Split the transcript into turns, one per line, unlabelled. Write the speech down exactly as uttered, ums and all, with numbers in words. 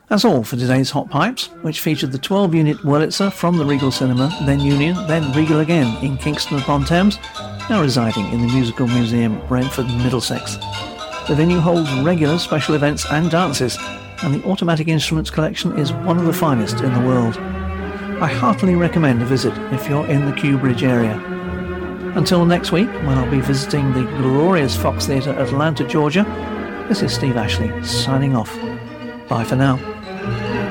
That's all for today's Hot Pipes, which featured the twelve-unit Wurlitzer from the Regal Cinema, then Union, then Regal again in Kingston upon Thames, now residing in the Musical Museum, Brentford, Middlesex. The venue holds regular special events and dances, and the Automatic Instruments collection is one of the finest in the world. I heartily recommend a visit if you're in the Kew Bridge area. Until next week, when I'll be visiting the glorious Fox Theatre, Atlanta, Georgia, this is Steve Ashley signing off. Bye for now.